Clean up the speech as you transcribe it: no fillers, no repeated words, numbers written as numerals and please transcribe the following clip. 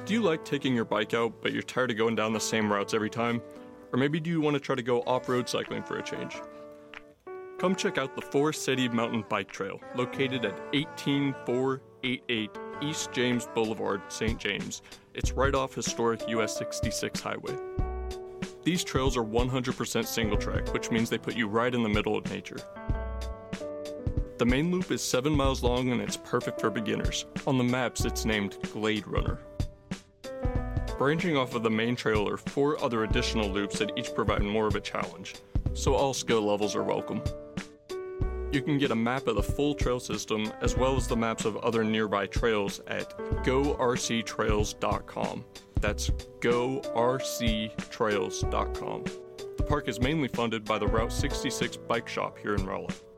Do you like taking your bike out, but you're tired of going down the same routes every time? Or maybe do you want to try to go off-road cycling for a change? Come check out the Forest City Mountain Bike Trail, located at 18488 East James Boulevard, St. James. It's right off historic US 66 highway. These trails are 100% single track, which means they put you right in the middle of nature. The main loop is 7 miles long and it's perfect for beginners. On the maps, it's named Glade Runner. Branching off of the main trail are 4 other additional loops that each provide more of a challenge, so all skill levels are welcome. You can get a map of the full trail system as well as the maps of other nearby trails at gorctrails.com. That's gorctrails.com. The park is mainly funded by the Route 66 bike shop here in Rolla.